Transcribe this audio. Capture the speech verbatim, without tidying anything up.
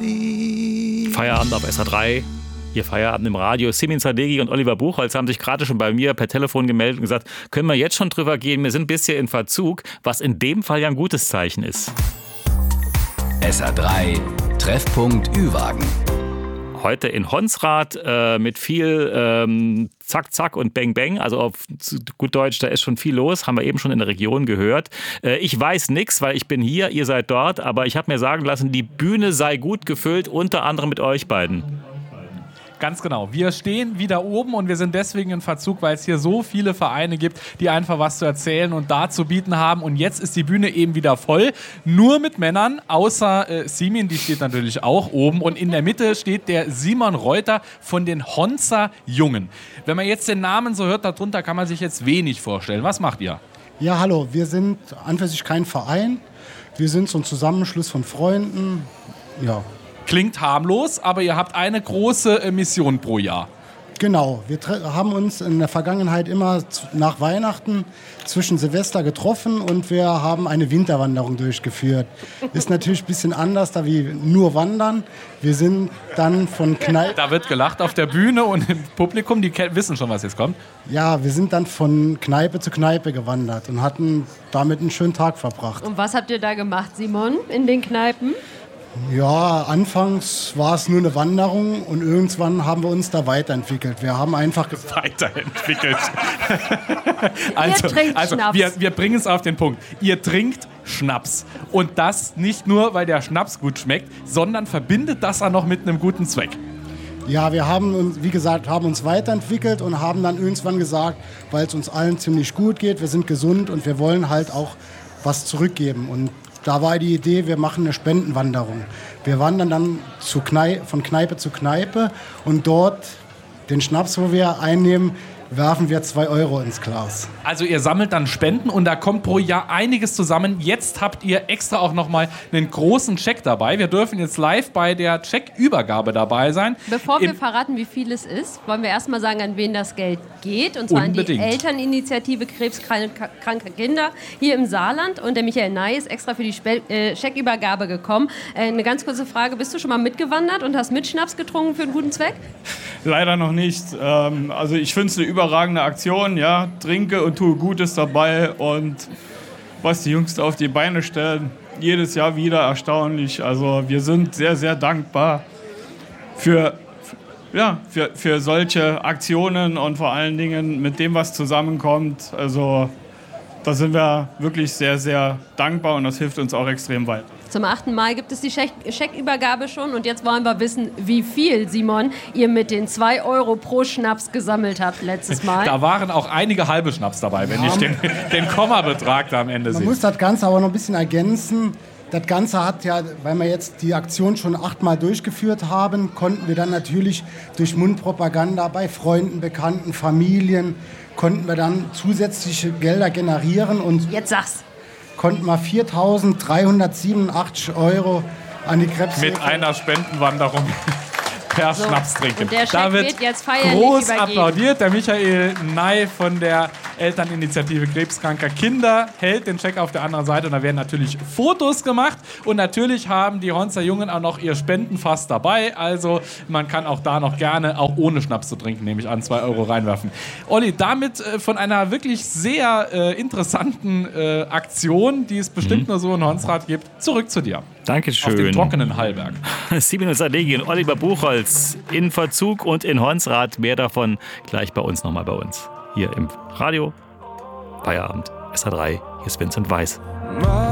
Melodie. Feierabend auf S R drei. Hier Feierabend im Radio. Simin Sadeghi und Oliver Buchholz haben sich gerade schon bei mir per Telefon gemeldet und gesagt, können wir jetzt schon drüber gehen? Wir sind ein bisschen in Verzug, was in dem Fall ja ein gutes Zeichen ist. S R drei Treffpunkt Ü-Wagen. Heute in Honsrath äh, mit viel ähm, Zack, Zack und Bang, Bang. Also auf gut Deutsch, da ist schon viel los. Haben wir eben schon in der Region gehört. Äh, ich weiß nichts, weil ich bin hier, ihr seid dort. Aber ich habe mir sagen lassen, die Bühne sei gut gefüllt, unter anderem mit euch beiden. Ganz genau. Wir stehen wieder oben und wir sind deswegen in Verzug, weil es hier so viele Vereine gibt, die einfach was zu erzählen und darzubieten haben. Und jetzt ist die Bühne eben wieder voll, nur mit Männern, außer äh, Simin, die steht natürlich auch oben. Und in der Mitte steht der Simon Reuter von den Honzer Jungen. Wenn man jetzt den Namen so hört, darunter kann man sich jetzt wenig vorstellen. Was macht ihr? Ja, hallo. Wir sind an für sich kein Verein. Wir sind so ein Zusammenschluss von Freunden. Ja. Klingt harmlos, aber ihr habt eine große äh, Mission pro Jahr. Genau, wir tre- haben uns in der Vergangenheit immer z- nach Weihnachten zwischen Silvester getroffen und wir haben eine Winterwanderung durchgeführt. Ist natürlich ein bisschen anders, da wir nur wandern. Wir sind dann von Kneipe... Da wird gelacht auf der Bühne und im Publikum, die ke- wissen schon, was jetzt kommt. Ja, wir sind dann von Kneipe zu Kneipe gewandert und hatten damit einen schönen Tag verbracht. Und was habt ihr da gemacht, Simon, in den Kneipen? Ja, anfangs war es nur eine Wanderung und irgendwann haben wir uns da weiterentwickelt. Wir haben einfach ge- Weiterentwickelt. also, Ihr trinkt also Schnaps. wir, wir bringen es auf den Punkt. Ihr trinkt Schnaps. Und das nicht nur, weil der Schnaps gut schmeckt, sondern verbindet das auch noch mit einem guten Zweck. Ja, wir haben uns, wie gesagt, haben uns weiterentwickelt und haben dann irgendwann gesagt, weil es uns allen ziemlich gut geht, wir sind gesund und wir wollen halt auch was zurückgeben. Und da war die Idee, wir machen eine Spendenwanderung. Wir wandern dann zu Knei- von Kneipe zu Kneipe und dort den Schnaps, wo wir einnehmen, werfen wir zwei Euro ins Glas. Also ihr sammelt dann Spenden und da kommt pro Jahr einiges zusammen. Jetzt habt ihr extra auch nochmal einen großen Check dabei. Wir dürfen jetzt live bei der Checkübergabe dabei sein. Bevor wir Im- verraten, wie viel es ist, wollen wir erstmal sagen, an wen das Geld geht. Und zwar Unbedingt. an die Elterninitiative Krebskranke Kinder hier im Saarland. Und der Michael Ney ist extra für die Spe- äh, Checkübergabe gekommen. Äh, eine ganz kurze Frage, bist du schon mal mitgewandert und hast mit Schnaps getrunken für einen guten Zweck? Leider noch nicht. Ähm, also ich finde es eine überragende Aktion. Ja, trinke und tue Gutes dabei und was die Jungs da auf die Beine stellen, jedes Jahr wieder erstaunlich. Also wir sind sehr, sehr dankbar für, ja, für, für solche Aktionen und vor allen Dingen mit dem, was zusammenkommt. Also da sind wir wirklich sehr, sehr dankbar und das hilft uns auch extrem weiter. Zum achten Mai gibt es die Check- Checkübergabe schon und jetzt wollen wir wissen, wie viel, Simon, ihr mit den zwei Euro pro Schnaps gesammelt habt letztes Mal. Da waren auch einige halbe Schnaps dabei, wenn ich den, den Kommabetrag da am Ende Man sehe. muss das Ganze aber noch ein bisschen ergänzen. Das Ganze hat ja, weil wir jetzt die Aktion schon achtmal durchgeführt haben, konnten wir dann natürlich durch Mundpropaganda bei Freunden, Bekannten, Familien, konnten wir dann zusätzliche Gelder generieren und Jetzt sag's. konnten wir viertausenddreihundertsiebenundachtzig Euro an die Krebshilfe. Mit einer Spendenwanderung per So, Schnaps trinken. und der Scheck da wird wird jetzt feierlich groß übergeben. applaudiert. Der Michael Ney von der Elterninitiative Krebskranker Kinder hält den Scheck auf der anderen Seite und da werden natürlich Fotos gemacht und natürlich haben die Honzer Jungen auch noch ihr Spendenfass dabei. Also man kann auch da noch gerne, auch ohne Schnaps zu trinken, nehme ich an, zwei Euro reinwerfen. Olli, damit äh, von einer wirklich sehr äh, interessanten äh, Aktion, die es bestimmt Mhm. nur so in Honsrath gibt, zurück zu dir. Dankeschön. Auf dem trockenen Hallberg. Simin Sadeghi und Oliver Buchholz in Verzug und in Honsrath. Mehr davon gleich bei uns, nochmal bei uns. Hier im Radio. Feierabend. S R drei. Hier ist Vincent Weiss.